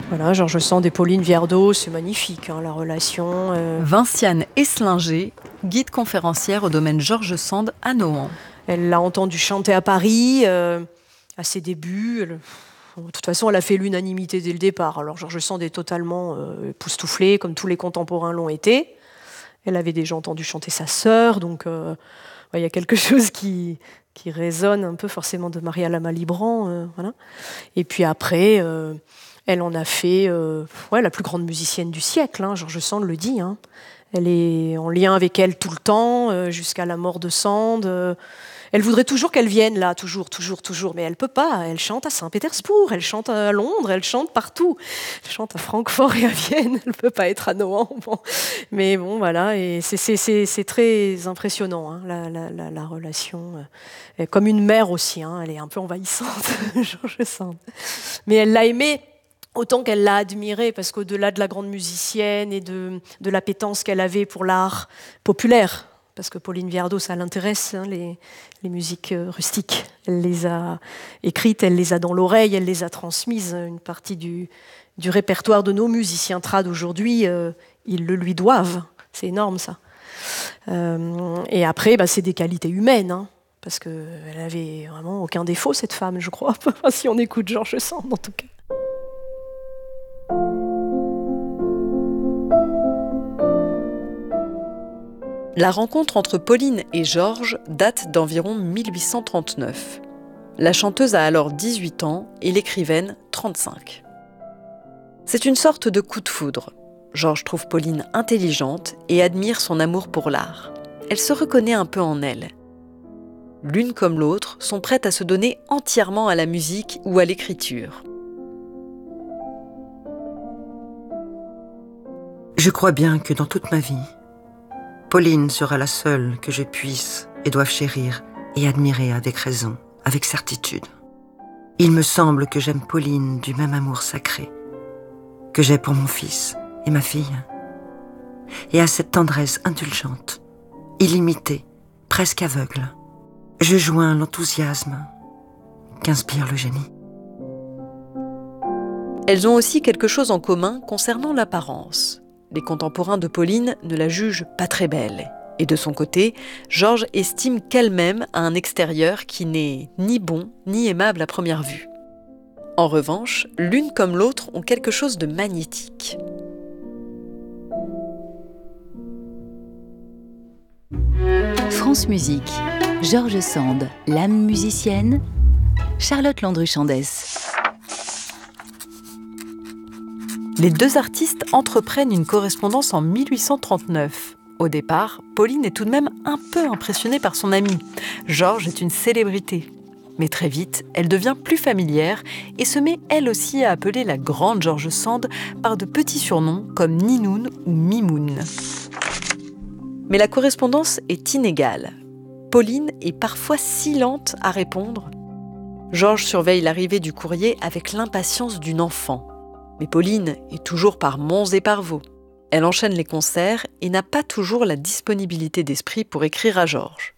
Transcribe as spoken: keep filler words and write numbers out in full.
Voilà, George Sand et Pauline Viardot, c'est magnifique, hein, la relation. Euh... Vinciane Esslinger, guide conférencière au domaine George Sand à Nohant. Elle l'a entendu chanter à Paris, euh, à ses débuts. Elle... De toute façon, elle a fait l'unanimité dès le départ. Alors, George Sand est totalement euh, époustouflé, comme tous les contemporains l'ont été. Elle avait déjà entendu chanter sa sœur, donc euh, ouais, y a quelque chose qui, qui résonne un peu forcément de Maria Lama-Libran. Euh, voilà. Et puis après, euh, elle en a fait euh, ouais, la plus grande musicienne du siècle, hein, George Sand le dit. Hein. Elle est en lien avec elle tout le temps, euh, jusqu'à la mort de Sand. Euh, Elle voudrait toujours qu'elle vienne là, toujours, toujours, toujours, mais elle peut pas. Elle chante à Saint-Pétersbourg, elle chante à Londres, elle chante partout. Elle chante à Francfort et à Vienne, elle peut pas être à Nohant. Bon. Mais bon, voilà, et c'est, c'est, c'est, c'est très impressionnant, hein, la, la, la, la relation. Euh, comme une mère aussi, hein, elle est un peu envahissante, George Sand. Mais elle l'a aimée autant qu'elle l'a admirée, parce qu'au-delà de la grande musicienne et de, de l'appétence qu'elle avait pour l'art populaire, parce que Pauline Viardot, ça l'intéresse, hein, les, les musiques rustiques. Elle les a écrites, elle les a dans l'oreille, elle les a transmises. Une partie du, du répertoire de nos musiciens trad aujourd'hui, euh, ils le lui doivent. C'est énorme, ça. Euh, et après, bah, c'est des qualités humaines, hein, parce qu'elle avait vraiment aucun défaut, cette femme, je crois. Si on écoute George Sand, en tout cas. La rencontre entre Pauline et Georges date d'environ mille huit cent trente-neuf. La chanteuse a alors dix-huit ans et l'écrivaine trente-cinq. C'est une sorte de coup de foudre. Georges trouve Pauline intelligente et admire son amour pour l'art. Elle se reconnaît un peu en elle. L'une comme l'autre sont prêtes à se donner entièrement à la musique ou à l'écriture. Je crois bien que dans toute ma vie, Pauline sera la seule que je puisse et doive chérir et admirer avec raison, avec certitude. Il me semble que j'aime Pauline du même amour sacré que j'ai pour mon fils et ma fille, et à cette tendresse indulgente, illimitée, presque aveugle, je joins l'enthousiasme qu'inspire le génie. Elles ont aussi quelque chose en commun concernant l'apparence. Les contemporains de Pauline ne la jugent pas très belle. Et de son côté, Georges estime qu'elle-même a un extérieur qui n'est ni bon ni aimable à première vue. En revanche, l'une comme l'autre ont quelque chose de magnétique. France Musique, George Sand, l'âme musicienne, Charlotte Landru-Chandès. Les deux artistes entreprennent une correspondance en mille huit cent trente-neuf. Au départ, Pauline est tout de même un peu impressionnée par son ami. Georges est une célébrité. Mais très vite, elle devient plus familière et se met elle aussi à appeler la grande George Sand par de petits surnoms comme Ninoun ou Mimoun. Mais la correspondance est inégale. Pauline est parfois si lente à répondre. Georges surveille l'arrivée du courrier avec l'impatience d'une enfant. Mais Pauline est toujours par monts et par vaux. Elle enchaîne les concerts et n'a pas toujours la disponibilité d'esprit pour écrire à Georges.